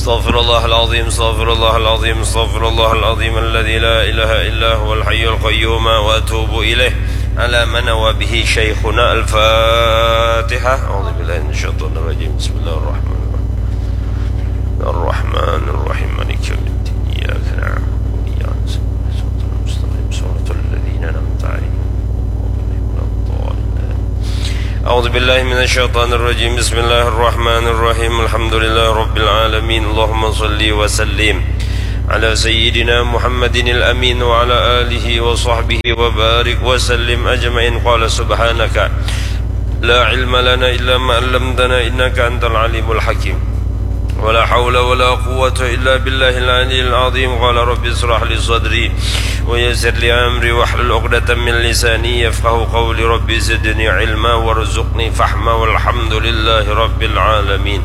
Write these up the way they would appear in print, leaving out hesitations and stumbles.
استغفر الله العظيم استغفر الله العظيم استغفر الله العظيم الذي لا إله إلا هو الحي القيوم وأتوب إليه على من نوى به شيخنا. الفاتحة. أعوذ بالله من الشيطان الرجيم. بسم الله الرحمن الرحيم الرحمن الرحيم مالك يوم الدين إياك نعبد وإياك نستعين صراط المستقيم صراط الذين أنعمت عليهم غير المغضوب عليهم. أعوذ بالله من الشيطان الرجيم. بسم الله الرحمن الرحيم الحمد لله رب العالمين اللهم صل وسلم على سيدنا محمد الأمين وعلى آله وصحبه وبارك وسلم أجمعين. قال سبحانك لا علم لنا إلا ما علمتنا إنك أنت العليم الحكيم ولا حول ولا قوة إلا بالله العلي العظيم. قال رب اشرح لي صدري ويسر لي أمري واحلل عقدة من لساني يفقهوا قولي. رب زدني علما وارزقني فهما والحمد لله رب العالمين.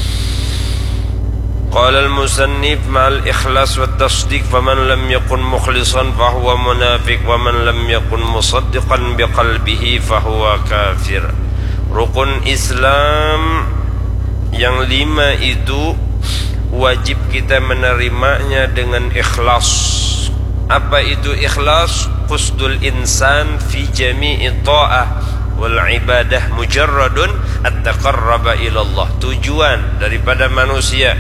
قال المصنف مع الإخلاص والتصديق فمن لم يكن مخلصا فهو منافق ومن لم يكن مصدقا بقلبه فهو كافر. Rukun Islam yang 5 itu wajib kita menerimanya dengan ikhlas. Apa itu ikhlas? Qusdul insan fi jami'i ta'ah wal ibadah mujarradun at-taqarraba ilallah. Tujuan daripada manusia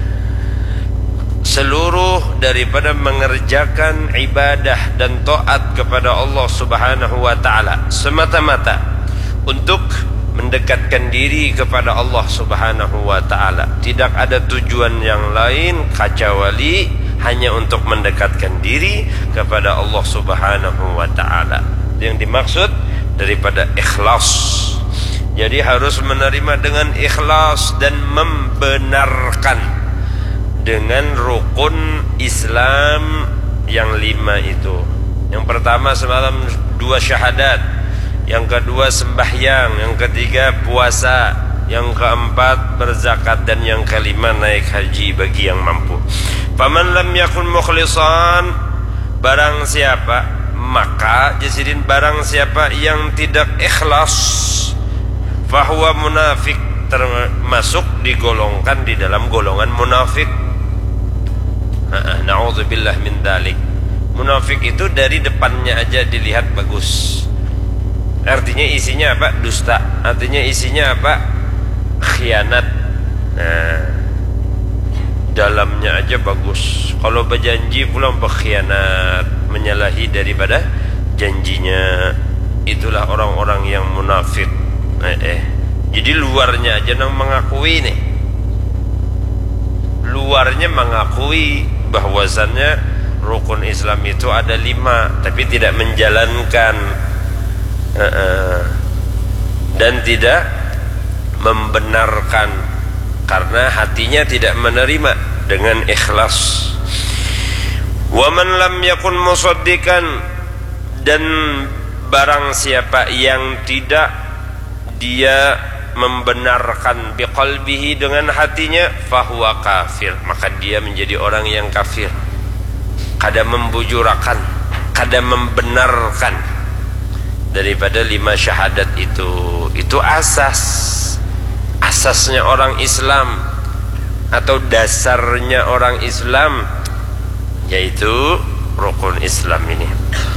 seluruh daripada mengerjakan ibadah dan taat kepada Allah Subhanahu wa taala semata-mata untuk mendekatkan diri kepada Allah Subhanahu wa taala. Tidak ada tujuan yang lain kecuali hanya untuk mendekatkan diri kepada Allah Subhanahu wa taala. Yang dimaksud daripada ikhlas. Jadi harus menerima dengan ikhlas dan membenarkan dengan rukun Islam yang 5 itu. Yang pertama semalam 2 syahadat, yang kedua sembahyang, yang ketiga puasa, yang keempat berzakat, dan yang kelima naik haji bagi yang mampu. Faman lam yakun mukhlisan, barang siapa, maka jasirin barang siapa yang tidak ikhlas, fahuwa munafik, termasuk digolongkan di dalam golongan munafik. Na'udzubillah min dzalik. Munafik itu dari depannya aja dilihat bagus. Artinya isinya apa? Dusta. Artinya isinya apa? Khianat. Nah, dalamnya aja bagus. Kalau berjanji pulang berkhianat, menyalahi daripada janjinya. Itulah orang-orang yang munafik. Jadi luarnya aja nang mengakui nih. Luarnya mengakui bahwasannya rukun Islam itu ada 5, tapi tidak menjalankan dan tidak membenarkan karena hatinya tidak menerima dengan ikhlas. Wa man lam yakun musaddiqan, dan barang siapa yang tidak dia membenarkan biqalbihi dengan hatinya, fahuwa kafir, maka dia menjadi orang yang kafir. Kada membujurakan, kada membenarkan daripada 5 syahadat itu asasnya orang Islam atau dasarnya orang Islam, yaitu rukun Islam ini.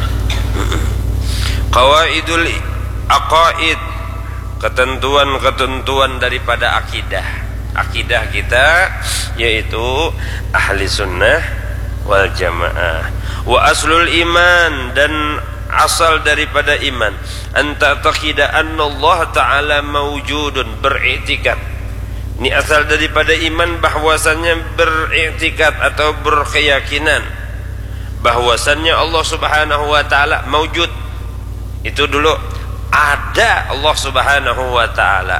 Qawaidul aqaid, ketentuan-ketentuan daripada akidah kita, yaitu ahli sunnah wal jamaah. Wa aslul iman, dan asal daripada iman, anta taqida anna Allah ta'ala mawjudun, beriktikad. Ini asal daripada iman, bahwasannya beriktikad atau berkeyakinan bahwasannya Allah Subhanahu wa ta'ala mawjud. Itu dulu ada Allah Subhanahu wa ta'ala.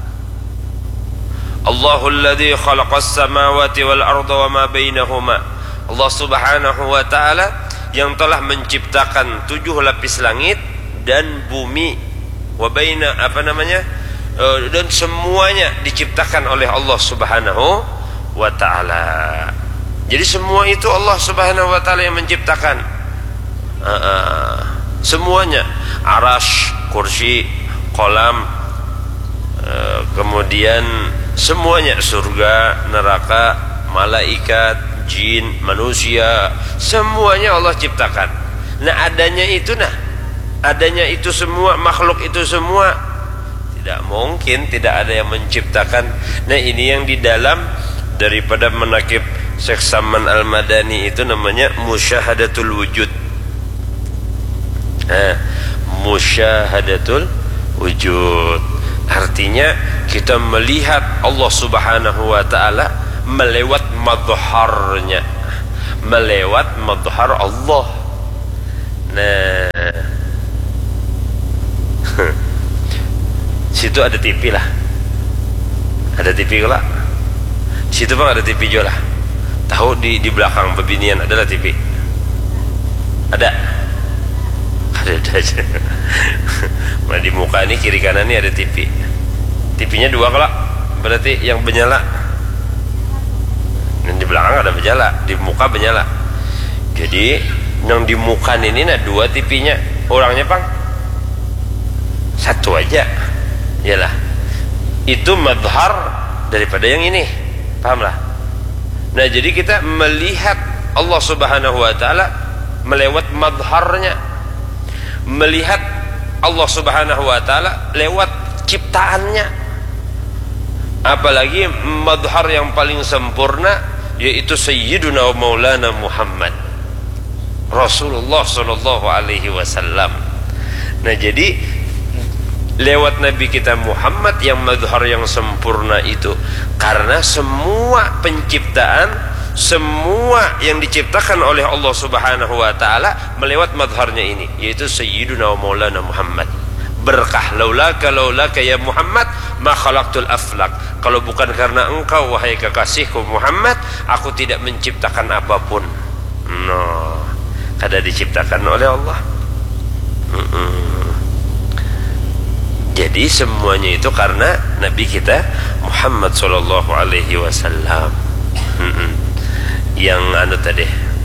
Allahul ladzi khalaqas samawati wal arda wa ma bainahuma. Allah Subhanahu wa ta'ala yang telah menciptakan 7 lapis langit dan bumi, wa baina dan semuanya diciptakan oleh Allah Subhanahu wa ta'ala. Jadi semua itu Allah Subhanahu wa ta'ala yang menciptakan. Semuanya, arash, kursi, kolam, kemudian semuanya, surga, neraka, malaikat, jin, manusia, semuanya Allah ciptakan. Nah, adanya itu semua, makhluk itu semua, tidak mungkin tidak ada yang menciptakan. Nah, ini yang di dalam daripada menakib Syekh Saman Al-Madani itu namanya musyahadatul wujud. Musyahadatul wujud artinya kita melihat Allah Subhanahu wa ta'ala melewat madharnya, melewat madhar Allah. Nah, situ ada TV lah, ada TV lah, situ bang ada TV juga lah. Tahu di belakang pebinian adalah TV, ada aja. Nah, di muka ini kiri kanan ini ada TV. TV-nya dua kalau berarti yang menyala. Dan di belakang ada menyala, di muka menyala. Jadi yang di muka ini nah dua TV-nya, orangnya pang satu aja. Yalah. Itu madhar daripada yang ini. Pahamlah? Nah, jadi kita melihat Allah Subhanahu wa ta'ala melewat madharnya, melihat Allah Subhanahu wa ta'ala lewat ciptaannya. Apalagi madhar yang paling sempurna yaitu Sayyiduna wa Maulana Muhammad Rasulullah sallallahu alaihi wasallam. Nah, jadi lewat Nabi kita Muhammad yang madhar yang sempurna itu, karena semua penciptaan, semua yang diciptakan oleh Allah Subhanahu wa ta'ala melewat madharnya ini, yaitu Sayyiduna wa Maulana Muhammad. Berkah laulaka ya Muhammad ma khalaqtul aflak. Kalau bukan karena engkau wahai kekasihku Muhammad, aku tidak menciptakan apapun. No, kada diciptakan oleh Allah. Jadi semuanya itu karena Nabi kita Muhammad sallallahu alaihi wasallam. Yang tadi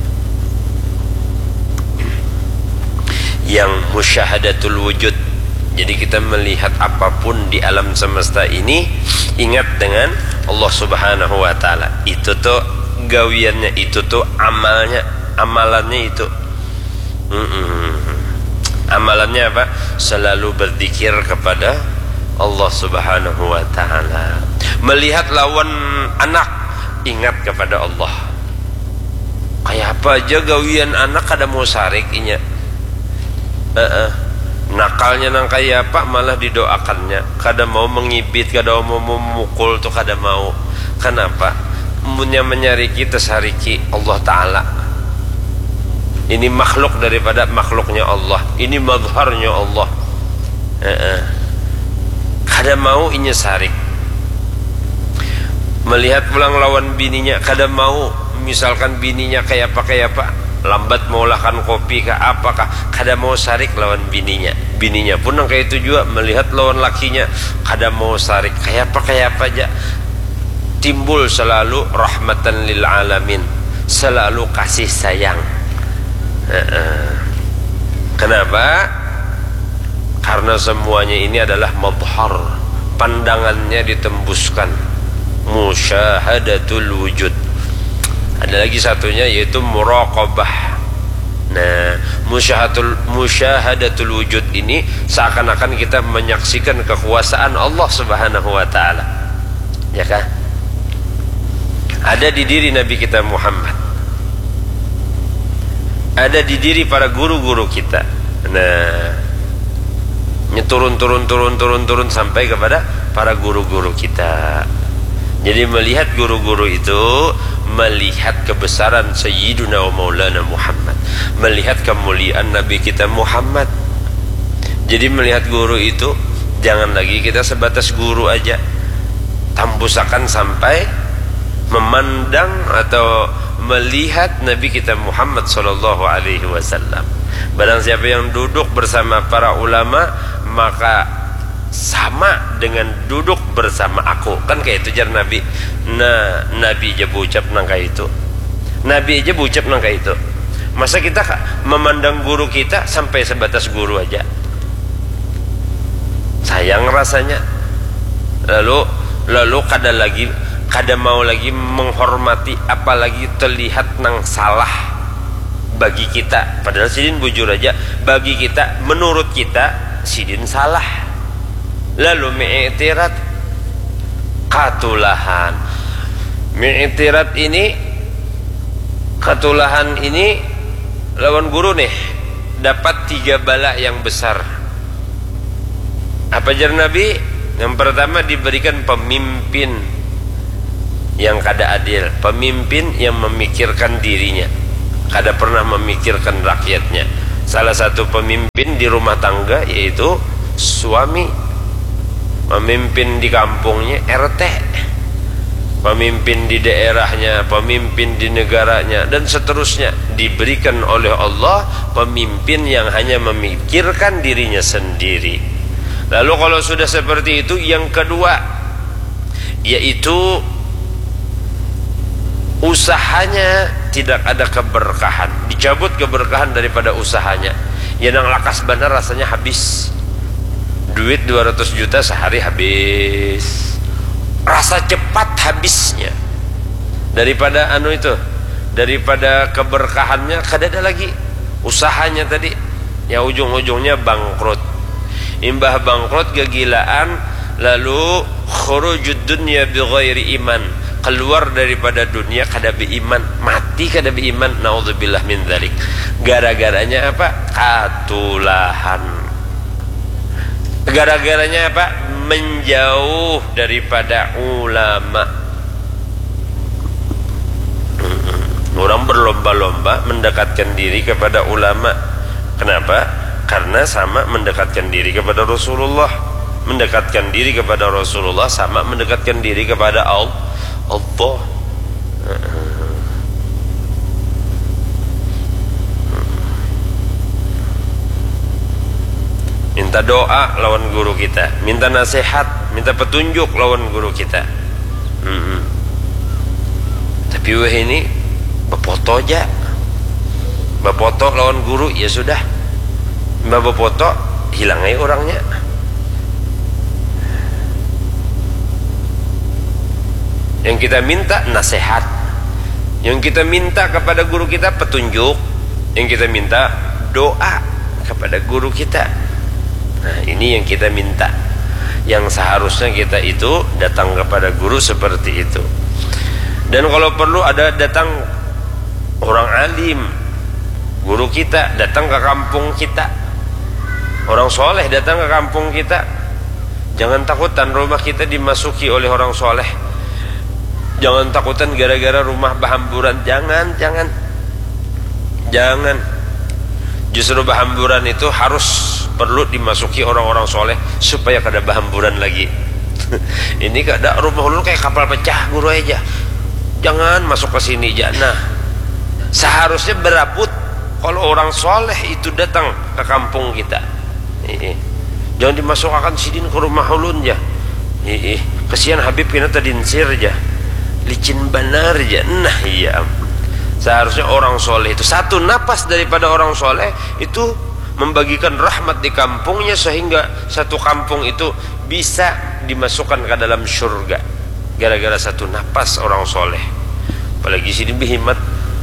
yang musyahadatul wujud. Jadi kita melihat apapun di alam semesta ini ingat dengan Allah Subhanahu wa ta'ala. Itu tuh gawiannya, itu tuh amalannya itu. Amalannya apa? Selalu berzikir kepada Allah Subhanahu wa ta'ala. Melihat lawan anak, ingat kepada Allah. Kayak apa aja gawian anak kada mau sarik inya. Nakalnya nang kayak apa malah didoakannya. Kada mau mengibit, kada mau memukul tuh kada mau. Kenapa? Punya menyari kita sariki Allah Ta'ala. Ini makhluk daripada makhluknya Allah, ini madharnya Allah. Kada mau inya sarik. Melihat pulang lawan bininya, kada mau. Misalkan bininya kayak apa, lambat mau lakan kopi ke apakah, kada mau sarik lawan bininya. Bininya pun yang kayak itu juga melihat lawan lakinya, kada mau sarik kayak apa aja. Timbul selalu rahmatan lil alamin, selalu kasih sayang. Kenapa? Karena semuanya ini adalah madhar, pandangannya ditembuskan. Musyahadatul wujud. Ada lagi satunya yaitu muraqabah. Nah, musyahadatul wujud ini seakan-akan kita menyaksikan kekuasaan Allah Subhanahu wa ta'ala. Ya kan? Ada di diri Nabi kita Muhammad, ada di diri para guru-guru kita. Nah, turun sampai kepada para guru-guru kita. Jadi melihat guru-guru itu, melihat kebesaran Sayyiduna wa Maulana Muhammad, melihat kemuliaan Nabi kita Muhammad. Jadi melihat guru itu jangan lagi kita sebatas guru aja, tambusakan sampai memandang atau melihat Nabi kita Muhammad sallallahu alaihi wasallam. Barang siapa yang duduk bersama para ulama, maka sama dengan duduk bersama aku. Kan kayak itu jar Nabi. Nah, Nabi aja ucap nang kayak itu. Nabi aja ucap nang kayak itu. Masa kita memandang guru kita sampai sebatas guru aja? Sayang rasanya. Lalu kada lagi kada mau lagi menghormati, apalagi terlihat nang salah bagi kita. Padahal sidin bujur aja, bagi kita, menurut kita sidin salah. Lalu mi'tirat katulahan. Mi'tirat ini, katulahan ini lawan guru nih, dapat 3 bala yang besar. Apa jar Nabi? Yang pertama, diberikan pemimpin yang kada adil, pemimpin yang memikirkan dirinya, kada pernah memikirkan rakyatnya. Salah satu pemimpin di rumah tangga yaitu suami, pemimpin di kampungnya RT, pemimpin di daerahnya, pemimpin di negaranya, dan seterusnya. Diberikan oleh Allah pemimpin yang hanya memikirkan dirinya sendiri. Lalu kalau sudah seperti itu, yang kedua yaitu usahanya tidak ada keberkahan, dicabut keberkahan daripada usahanya. Yang lakas benar rasanya habis duit 200 juta sehari habis, rasa cepat habisnya, daripada daripada keberkahannya kada ada lagi. Usahanya tadi ya ujung-ujungnya bangkrut, imbah bangkrut kegilaan, lalu khurujud dunya bighairi iman, keluar daripada dunia kada beriman, mati kada beriman, naudzubillah min dzalik. Gara-garanya apa? Katulahan. Gara-garanya apa? Menjauh daripada ulama. Orang berlomba-lomba mendekatkan diri kepada ulama. Kenapa? Karena sama mendekatkan diri kepada Rasulullah. Mendekatkan diri kepada Rasulullah sama mendekatkan diri kepada Allah. Minta doa lawan guru kita, minta nasihat, minta petunjuk lawan guru kita. Tapi weh ini bepoto aja, bepoto lawan guru, ya sudah, bepoto hilang aja orangnya. Yang kita minta nasihat, yang kita minta kepada guru kita petunjuk, yang kita minta doa kepada guru kita. Nah, ini yang kita minta. Yang seharusnya kita itu datang kepada guru seperti itu. Dan kalau perlu ada datang orang alim, guru kita datang ke kampung kita, orang soleh datang ke kampung kita. Jangan takutan rumah kita dimasuki oleh orang soleh. Jangan takutan gara-gara rumah bahamburan. Jangan. Justru bahamburan itu harus perlu dimasuki orang-orang soleh supaya kada bahamburan lagi. Ini kada rumah ulun kayak kapal pecah guru aja. Jangan masuk ke sini jangan. Seharusnya berabut kalau orang soleh itu datang ke kampung kita. Jangan dimasukkan sidin ke rumah ulun ya. Kesian Habib kita tadinsir aja. Licin benar aja. Nah iya, seharusnya orang soleh itu satu napas daripada orang soleh itu membagikan rahmat di kampungnya, sehingga satu kampung itu bisa dimasukkan ke dalam surga gara-gara satu napas orang soleh. Apalagi sini behimat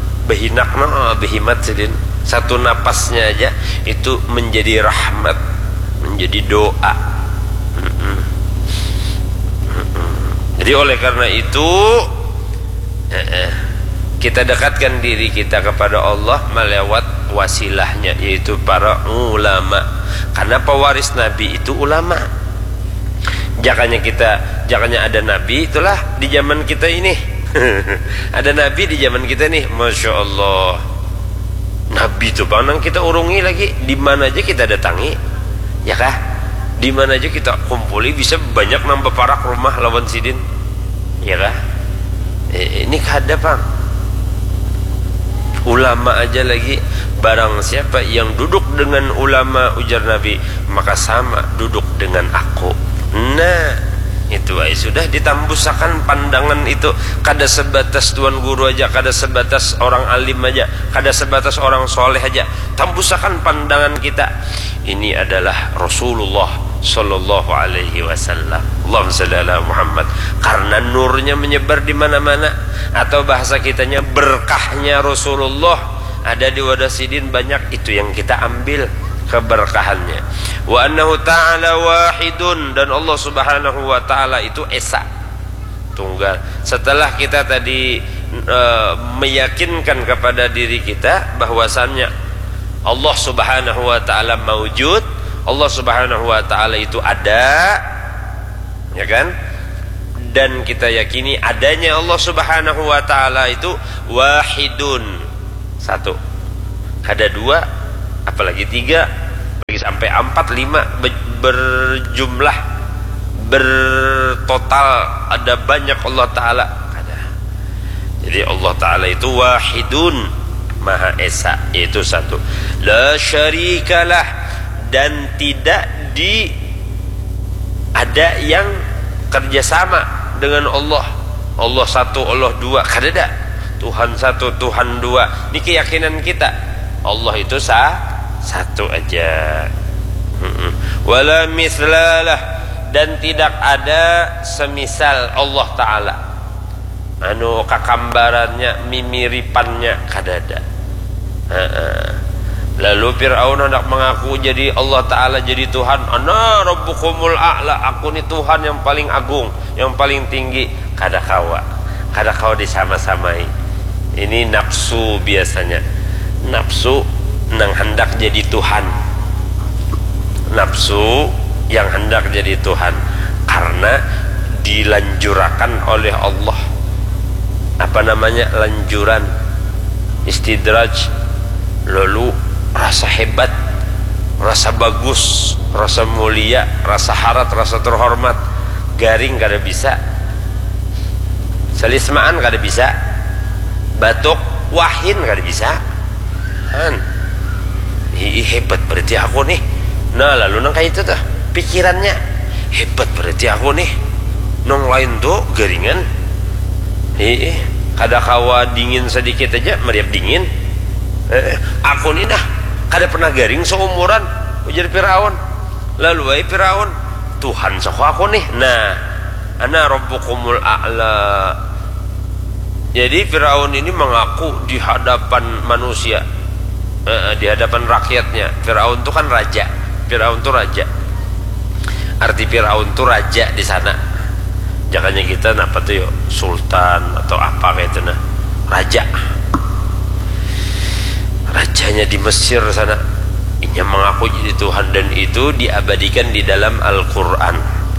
sidin, satu napasnya aja itu menjadi rahmat, menjadi doa. Jadi oleh karena itu kita dekatkan diri kita kepada Allah melewat wasilahnya, yaitu para ulama. Karena pewaris Nabi itu ulama. Jangannya ada Nabi itulah di zaman kita ini. Ada Nabi di zaman kita nih, Masya Allah. Nabi itu bang kita urungi lagi, di mana aja kita datangi, ya kah? Di mana aja kita kumpuli, bisa banyak nambah parak rumah lawan sidin, ya kah? Ini kada bang. Ulama aja lagi, barang siapa yang duduk dengan ulama ujar Nabi, maka sama duduk dengan aku. Nah itu sudah ditambusakan pandangan itu. Kada sebatas tuan guru aja, kada sebatas orang alim aja, kada sebatas orang soleh aja. Tambusakan pandangan kita, ini adalah Rasulullah sallallahu alaihi wasallam. Allahumma shalli ala Muhammad. Karena nurnya menyebar di mana-mana, atau bahasa kitanya berkahnya Rasulullah ada di wadah sidin banyak, itu yang kita ambil keberkahannya. Wa annahu ta'ala wahidun, dan Allah subhanahu wa ta'ala itu esa, tunggal. Setelah kita tadi meyakinkan kepada diri kita bahwasannya Allah subhanahu wa ta'ala maujud, Allah subhanahu wa ta'ala itu ada, ya kan? Dan kita yakini adanya Allah subhanahu wa ta'ala itu wahidun, satu. Ada dua, apalagi tiga, apalagi sampai empat, lima, berjumlah, bertotal, ada banyak Allah ta'ala ada. Jadi Allah ta'ala itu wahidun, maha esa, itu satu. La syarikalah, dan tidak ada yang kerjasama dengan Allah. Allah satu, Allah dua, kadada. Tuhan satu, Tuhan dua. Ini keyakinan kita. Allah itu satu aja. Wala mislalah, dan tidak ada semisal Allah Ta'ala. Anu kakambarannya, mimiripannya, kadada. Lalu Fir'aun hendak mengaku jadi Allah Ta'ala, jadi Tuhan. Ana rabbukumul a'la, aku ni Tuhan yang paling agung, yang paling tinggi. Kadakawa disama-samai. Ini nafsu biasanya. Nafsu yang hendak jadi Tuhan. Nafsu yang hendak jadi Tuhan, karena dilanjurakan oleh Allah. Apa namanya? Lanjuran, istidraj. Lalu rasa hebat, rasa bagus, rasa mulia, rasa harat, rasa terhormat, garing kada bisa, selismaan kada bisa, batuk wahin kada bisa. Hebat berarti aku nih. Nah lalu nang kayak itu tuh pikirannya, hebat berarti aku nih. Nong lain tuh garingan. Kada kawa dingin sedikit aja meriap dingin. Aku nih dah kada pernah garing seumuran, ujar Firaun. Lalu wahai Firaun, Tuhan sok aku nih. Nah, ana rabbukumul a'la. Jadi Firaun ini mengaku di hadapan manusia, di hadapan rakyatnya. Firaun itu kan raja. Firaun itu raja. Arti Firaun itu raja di sana. Jangannya kita apa tuh yo, sultan atau apa kayak itu nah. Raja. Rajanya di Mesir sana, ia mengaku jadi Tuhan, dan itu diabadikan di dalam Al-Quran.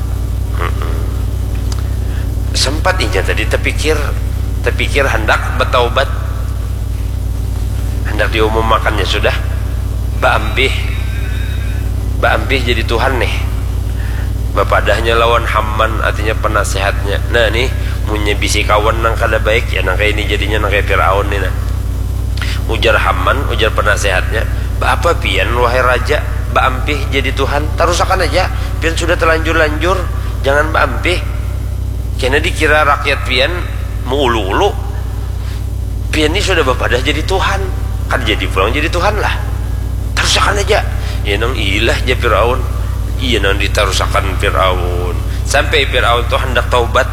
Sempat ia tadi terpikir hendak bertaubat, hendak diumumkannya sudah. Ba'ambih jadi Tuhan nih. Bapadahnya lawan Haman, artinya penasehatnya. Nah nih, punya bisi kawan nang kada baik ya, nang kayak ini jadinya nang kayak Firaun nih nah. Ujar Haman, ujar penasehatnya, apa pian wahai raja, baampih jadi Tuhan, tarusakan aja, pian sudah terlanjur-lanjur, jangan baampih. Karena dikira rakyat pian mau ulu-ulu, pian ini sudah bapadah jadi Tuhan, kan jadi pulang jadi Tuhan lah, tarusakan aja. Ya nang ilah aja Firaun, iya nang ditarusakan Firaun, sampai Firaun tuh hendak taubat,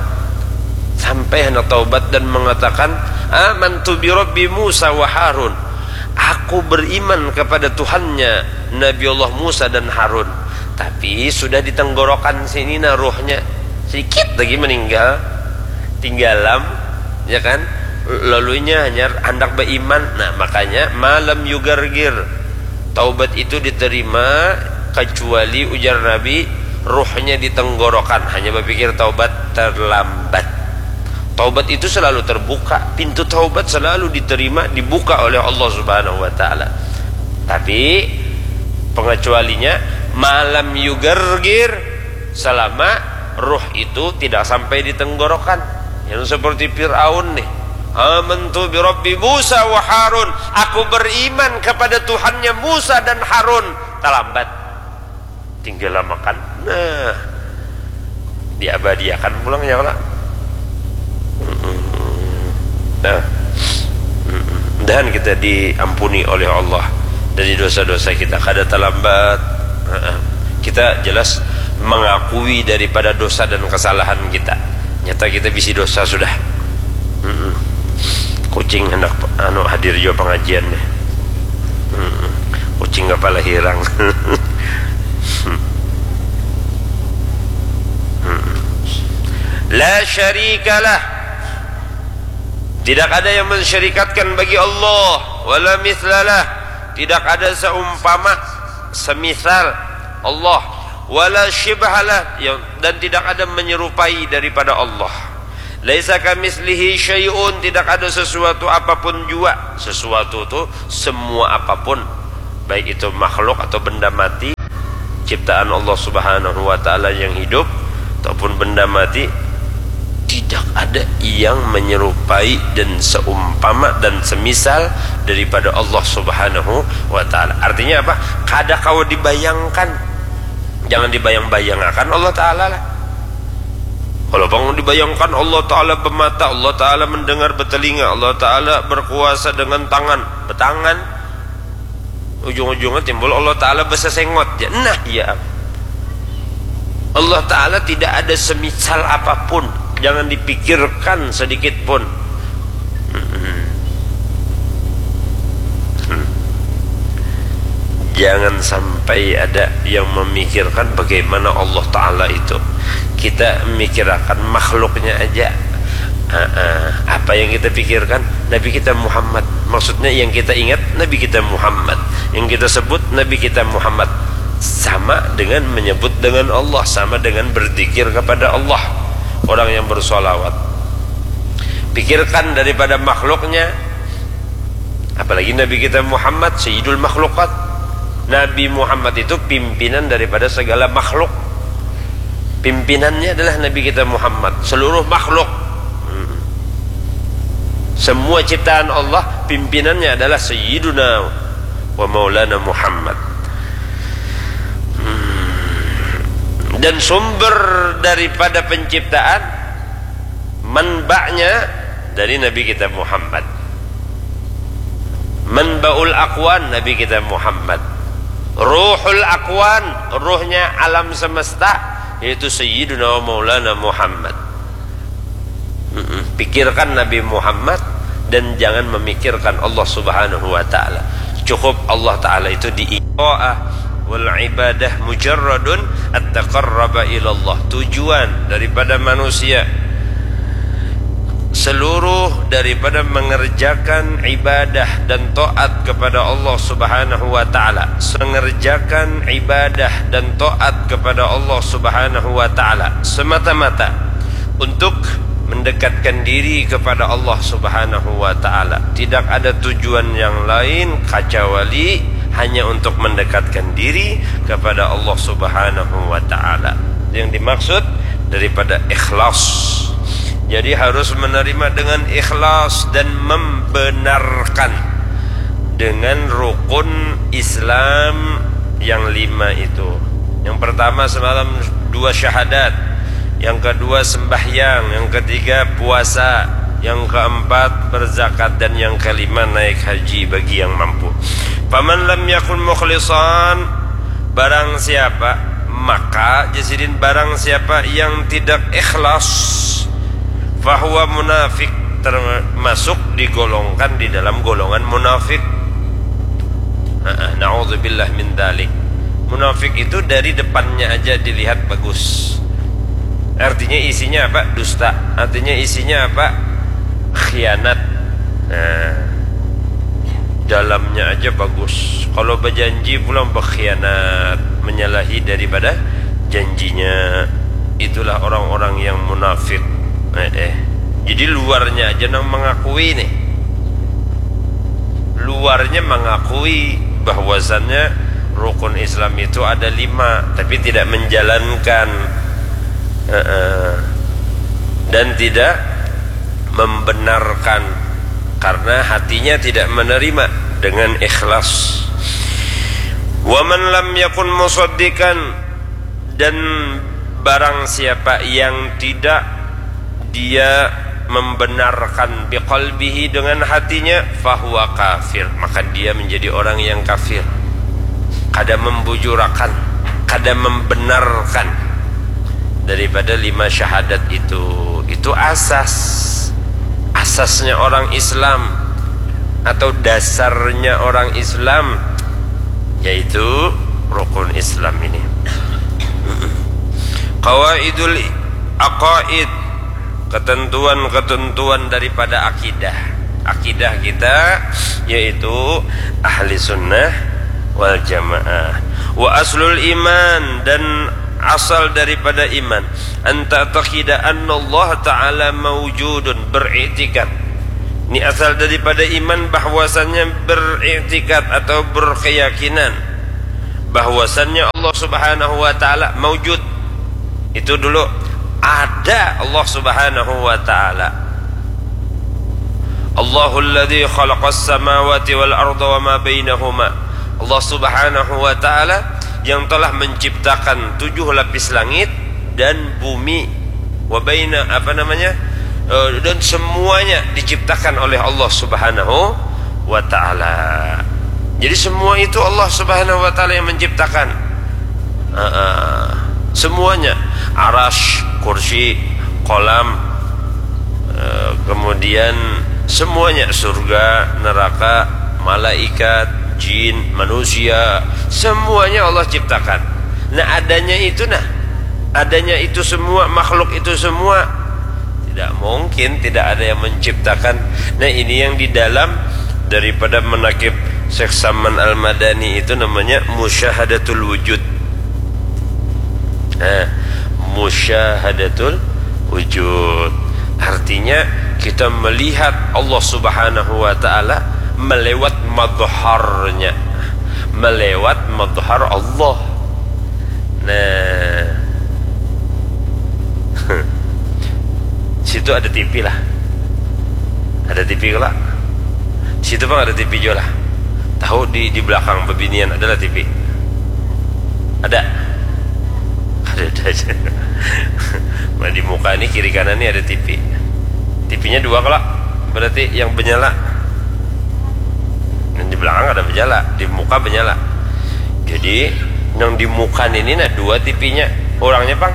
dan mengatakan, amantu bi Rabbi Musa wa Harun, aku beriman kepada Tuhannya Nabi Allah Musa dan Harun. Tapi sudah di tenggorokan sini nah ruhnya, sedikit lagi meninggal, tinggalam, ya kan? Lalunya hanya hendak beriman. Nah makanya malam yugargir, taubat itu diterima kecuali ujar Nabi ruhnya di tenggorokan, hanya berpikir taubat terlambat. Taubat itu selalu terbuka, pintu taubat selalu diterima, dibuka oleh Allah Subhanahu wa Ta'ala. Tapi pengecualinya malam yugargir, selama ruh itu tidak sampai di tenggorokan. Yang seperti Fir'aun nih, amantu bi Rabbi Musa wa Harun, aku beriman kepada Tuhannya Musa dan Harun. Terlambat, tinggal makan. Nah, diabadiakan pulangnya lah. Nah, dan kita diampuni oleh Allah dari dosa-dosa kita, kada terlambat. Kita jelas mengakui daripada dosa dan kesalahan kita. Nyata kita bisi dosa sudah. Kucing hendak hadir juga pengajian deh. Kucing kepala hirang. La syarikalah, tidak ada yang mensyarikatkan bagi Allah. Wala mithlalah, tidak ada seumpama semisal Allah. Wala syibhalah, dan tidak ada menyerupai daripada Allah. Laisa kamitslihi syai'un, tidak ada sesuatu apapun juga. Sesuatu itu semua apapun, baik itu makhluk atau benda mati, ciptaan Allah Subhanahu wa taala yang hidup ataupun benda mati, tidak ada yang menyerupai dan seumpama dan semisal daripada Allah Subhanahu wa taala. Artinya apa? Kada kau dibayangkan, jangan dibayang-bayangkan Allah taala lah. Kalau bangun dibayangkan Allah taala bermata, Allah taala mendengar bertelinga, Allah taala berkuasa dengan tangan, bertangan, ujung-ujungnya timbul Allah taala bersesengot. Nah, ya Allah taala tidak ada semisal apapun. Jangan dipikirkan sedikit pun. Jangan sampai ada yang memikirkan bagaimana Allah Ta'ala itu. Kita memikirkan makhluknya aja. Apa yang kita pikirkan? Nabi kita Muhammad. Maksudnya yang kita ingat Nabi kita Muhammad, yang kita sebut Nabi kita Muhammad. Sama dengan menyebut dengan Allah, sama dengan berzikir kepada Allah. Orang yang bersolawat, pikirkan daripada makhluknya, apalagi Nabi kita Muhammad Sayyidul Makhlukat. Nabi Muhammad itu pimpinan daripada segala makhluk. Pimpinannya adalah Nabi kita Muhammad. Seluruh makhluk, semua ciptaan Allah, pimpinannya adalah Sayyiduna wa Maulana Muhammad. Dan sumber daripada penciptaan, manba'nya dari Nabi kita Muhammad. Manba'ul aqwan, Nabi kita Muhammad. Ruhul aqwan, ruhnya alam semesta, yaitu Sayyiduna wa Maulana Muhammad. Pikirkan Nabi Muhammad dan jangan memikirkan Allah Subhanahu wa ta'ala. Cukup Allah ta'ala itu diiqa'ah wal ibadah mujarradun at-taqarraba ilallah. Tujuan daripada manusia seluruh daripada mengerjakan ibadah dan taat kepada Allah Subhanahu wa taala, mengerjakan ibadah dan taat kepada Allah Subhanahu wa taala semata-mata untuk mendekatkan diri kepada Allah Subhanahu wa taala. Tidak ada tujuan yang lain kecuali hanya untuk mendekatkan diri kepada Allah Subhanahu wa ta'ala. Yang dimaksud daripada ikhlas. Jadi harus menerima dengan ikhlas dan membenarkan dengan rukun Islam yang 5 itu. Yang pertama semalam 2 syahadat, yang kedua sembahyang, yang ketiga puasa, yang keempat berzakat, dan yang kelima naik haji bagi yang mampu. Faman lam yakun mukhlisan, barang siapa, maka jasidin barang siapa yang tidak ikhlas, fahuwa munafik, termasuk digolongkan di dalam golongan munafik. Na'udzubillah min dzalik. Munafik itu dari depannya aja dilihat bagus, artinya isinya apa? Dusta. Artinya isinya apa? Khianat. Dalamnya aja bagus, kalau berjanji pulang berkhianat, menyalahi daripada janjinya. Itulah orang-orang yang munafik. Jadi luarnya aja nang mengakui nih, luarnya mengakui bahwasannya rukun Islam itu ada 5, tapi tidak menjalankan dan tidak membenarkan karena hatinya tidak menerima dengan ikhlas. Wa man lam yakun musaddiqan, dan barang siapa yang tidak dia membenarkan biqalbihi dengan hatinya, fahuwa kafir, maka dia menjadi orang yang kafir. Kada membujurakan, kada membenarkan daripada 5 syahadat itu asasnya orang Islam atau dasarnya orang Islam, yaitu rukun Islam ini. Qawaidul aqaid, ketentuan-ketentuan daripada akidah kita, yaitu ahli sunnah wal jamaah. Wa aslul iman, dan asal daripada iman, anta taqida anna Allah ta'ala mawjudun, beriktikad. Ini asal daripada iman, bahwasannya beriktikad atau berkeyakinan bahwasannya Allah subhanahu wa ta'ala mawjud. Itu dulu, ada Allah subhanahu wa ta'ala. Allahul ladzi khalaqas samawati wal arda wa ma bainahuma. Allah subhanahu wa ta'ala yang telah menciptakan 7 lapis langit dan bumi, wa baina dan semuanya diciptakan oleh Allah subhanahu wa ta'ala. Jadi semua itu Allah subhanahu wa ta'ala yang menciptakan, semuanya. Arash, kursi, kolam, kemudian semuanya, surga, neraka, malaikat, jin, manusia, semuanya Allah ciptakan. Adanya itu semua, makhluk itu semua, tidak mungkin tidak ada yang menciptakan. Ini yang di dalam daripada manaqib Syekh Saman Al-Madani itu namanya musyahadatul wujud. Musyahadatul wujud artinya kita melihat Allah subhanahu wa ta'ala melewat madharnya, melewat madhar Allah. Situ ada TV lah, ada TV lah. Situ bang ada TV juga lah. Tahu di belakang bebinian adalah TV. Ada aja. Nah, di muka ini kiri kanan ini ada TV. TV-nya 2 kelak, berarti yang menyala. Dan di belakang ada menyala, di muka menyala. Jadi yang di muka ini 2 TV-nya. Orangnya bang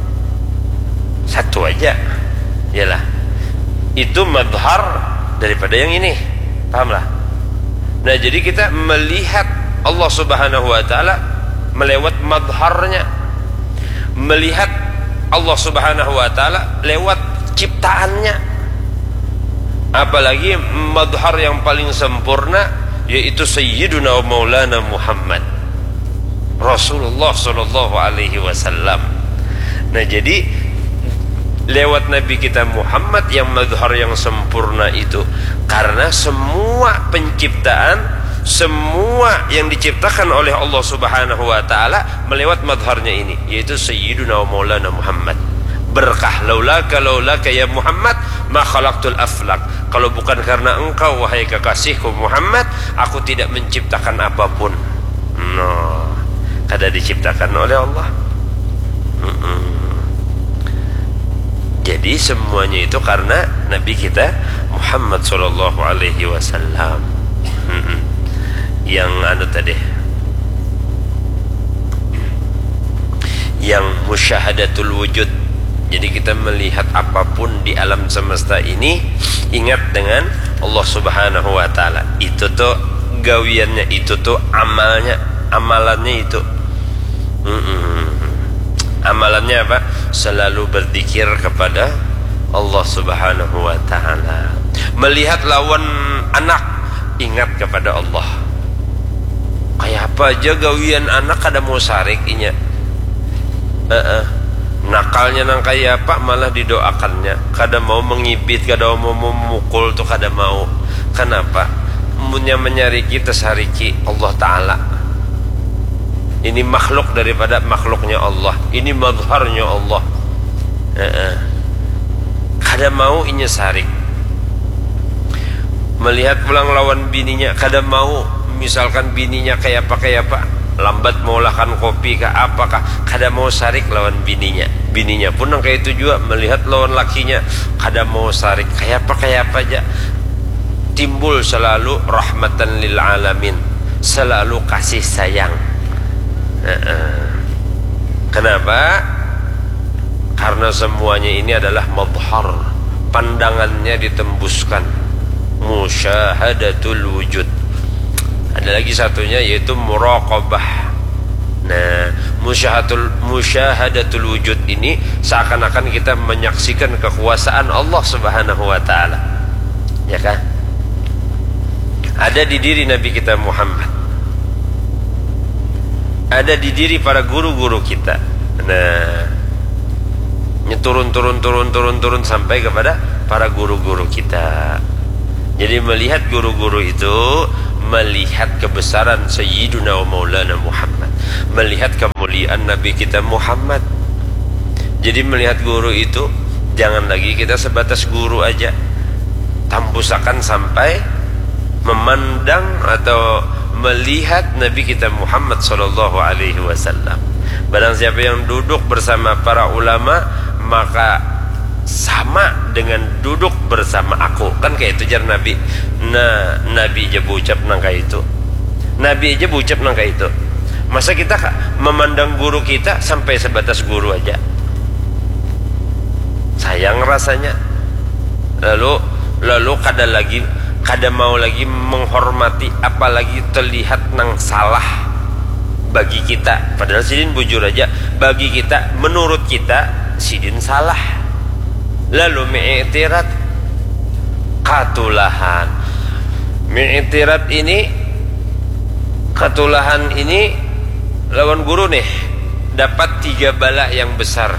1 aja. Yalah. Itu madhar daripada yang ini. Pahamlah? Nah, jadi kita melihat Allah subhanahu wa ta'ala melewat madharnya, melihat Allah subhanahu wa ta'ala lewat ciptaannya. Apalagi madhar yang paling sempurna, yaitu Sayyiduna wa Maulana Muhammad Rasulullah sallallahu alaihi wasallam. Nah, jadi lewat Nabi kita Muhammad yang madhar yang sempurna itu, karena semua penciptaan, semua yang diciptakan oleh Allah subhanahu wa ta'ala melewat madharnya ini, yaitu Sayyiduna wa Maulana Muhammad. Berkah, laulaka ya Muhammad ma khalaqtul aflak. Kalau bukan karena engkau wahai kekasihku Muhammad, aku tidak menciptakan apapun. Ada diciptakan oleh Allah. Jadi semuanya itu karena Nabi kita Muhammad sallallahu alaihi wasallam. Yang tadi, yang musyahadatul wujud. Jadi kita melihat apapun di alam semesta ini, ingat dengan Allah subhanahu wa ta'ala. Itu tuh gawiannya, itu tuh amalannya itu. Amalannya apa? Selalu berzikir kepada Allah subhanahu wa ta'ala. Melihat lawan anak, ingat kepada Allah. Kayak apa aja gawian anak kada mau sarik inya. Nakalnya nang kayak apa malah didoakannya. Kada mau mengibit, kada mau memukul tuh kada mau. Kenapa? Munya menyari kita sariki Allah ta'ala. Ini makhluk daripada makhluknya Allah. Ini madharnya Allah. Kada mau inya sarik. Melihat pulang lawan bininya, kada mau. Misalkan bininya kayak apa, lambat mau lakan kopi kah apakah, kada mau sarik lawan bininya. Bininya pun yang kayak itu juga melihat lawan lakinya, kada mau sarik kayak apa aja. Timbul selalu rahmatan lil alamin, selalu kasih sayang. Kenapa? karena semuanya ini adalah madhar, pandangannya ditembuskan, musyahadatul wujud. Ada lagi satunya yaitu muraqabah. Nah, musyahadatul wujud ini seakan-akan kita menyaksikan kekuasaan Allah Subhanahu wa taala. Ya kan? Ada di diri Nabi kita Muhammad. Ada di diri para guru-guru kita. Nah, turun sampai kepada para guru-guru kita. Jadi melihat guru-guru itu, melihat kebesaran Sayyiduna wa Maulana Muhammad, melihat kemuliaan Nabi kita Muhammad. Jadi melihat guru itu jangan lagi kita sebatas guru aja, tampusakan sampai memandang atau melihat Nabi kita Muhammad sallallahu alaihi wasallam. Barang siapa yang duduk bersama para ulama, maka sama dengan duduk bersama aku. Kan kayak itu jar Nabi. Nah, Nabi aja bucap nangka itu. Nabi aja bucap nangka itu. Masa kita memandang guru kita sampai sebatas guru aja? Sayang rasanya. Lalu kada mau lagi menghormati, apalagi terlihat nang salah bagi kita. Padahal sidin bujur aja, bagi kita, menurut kita sidin salah. Lalu mi'tirat katulahan. Mi'tirat ini, katulahan ini lawan guru nih, dapat 3 bala yang besar.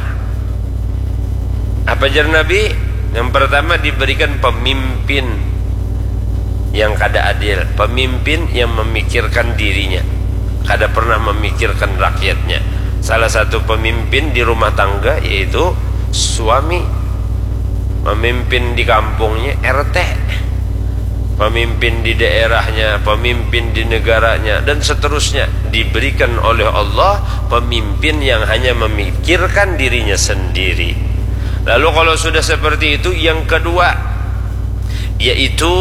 Apa jar Nabi? Yang pertama, diberikan pemimpin yang kada adil, pemimpin yang memikirkan dirinya, kada pernah memikirkan rakyatnya. Salah satu pemimpin di rumah tangga yaitu suami, pemimpin di kampungnya RT, pemimpin di daerahnya, pemimpin di negaranya, dan seterusnya. Diberikan oleh Allah pemimpin yang hanya memikirkan dirinya sendiri. Lalu kalau sudah seperti itu, yang kedua yaitu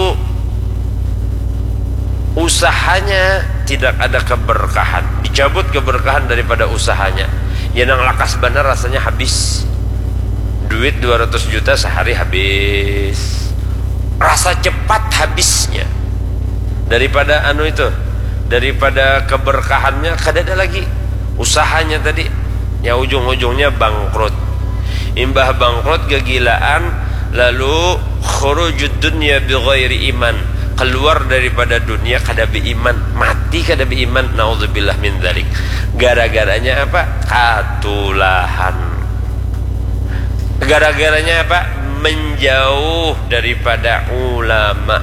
usahanya tidak ada keberkahan, dicabut keberkahan daripada usahanya. Yang lakas benar rasanya habis. Duit 200 juta sehari habis, rasa cepat habisnya. Daripada daripada keberkahannya kada ada lagi. Usahanya tadi ya ujung-ujungnya bangkrut. Imbah bangkrut, kegilaan, lalu khurujud dunya bighairi iman, keluar daripada dunia kada beriman, mati kada beriman, naudzubillah min dzalik. Gara-garanya apa? Katulahan. Gara-garanya apa? Menjauh daripada ulama.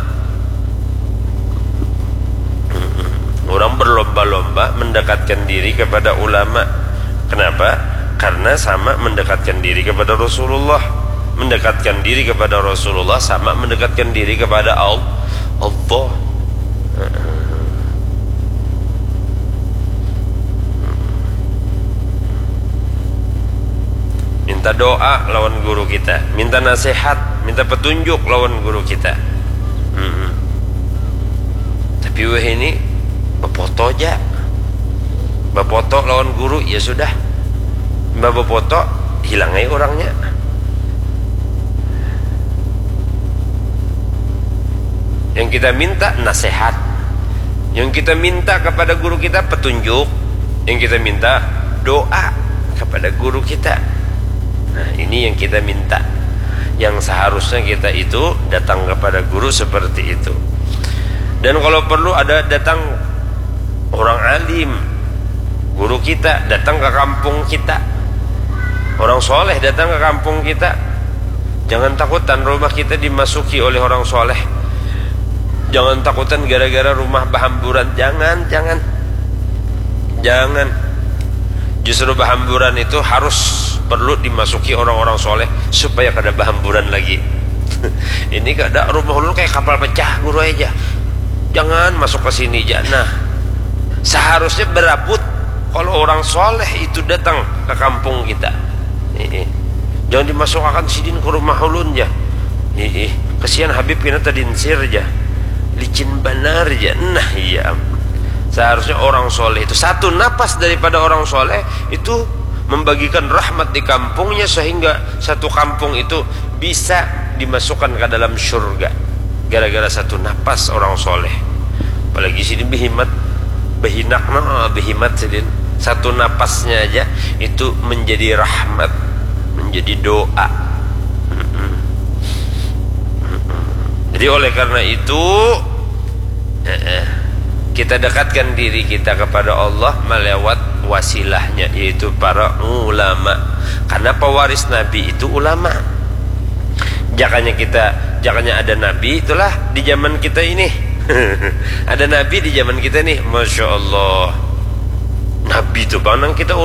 Orang berlomba-lomba mendekatkan diri kepada ulama. Kenapa? Karena sama mendekatkan diri kepada Rasulullah. Mendekatkan diri kepada Rasulullah sama mendekatkan diri kepada Allah. Minta doa lawan guru kita, minta nasihat, minta petunjuk lawan guru kita. Tapi weh ini bepoto aja, bepoto lawan guru, ya sudah, bepoto hilang aja orangnya. Yang kita minta nasihat, yang kita minta kepada guru kita petunjuk, yang kita minta doa kepada guru kita. Nah, ini yang kita minta. Yang seharusnya kita itu datang kepada guru seperti itu. Dan kalau perlu ada datang orang alim, guru kita datang ke kampung kita, orang soleh datang ke kampung kita. Jangan takutan rumah kita dimasuki oleh orang soleh. Jangan takutan gara-gara rumah bahamburan. Jangan. Justru bahamburan itu harus perlu dimasuki orang-orang soleh supaya kada bahamburan lagi. Ini kada rumah ulun kayak kapal pecah guru aja. Jangan masuk ke sini aja. Nah, seharusnya berabut kalau orang soleh itu datang ke kampung kita. Jangan dimasukkan sidin ke rumah ulun aja. Kesian Habib kita tadi nsir aja, licin benar aja. Nah iya, seharusnya orang soleh itu satu napas daripada orang soleh itu membagikan rahmat di kampungnya sehingga satu kampung itu bisa dimasukkan ke dalam surga gara-gara satu napas orang soleh. Apalagi sini behimat sidin, satu napasnya aja itu menjadi rahmat, menjadi doa. Jadi oleh karena itu kita dekatkan diri kita kepada Allah melewat wasilahnya, yaitu para ulama. Karena pewaris Nabi itu ulama. Jangannya ada Nabi itulah di zaman kita ini. Ada Nabi di zaman kita nih, Masya Allah. Nabi itu bang kita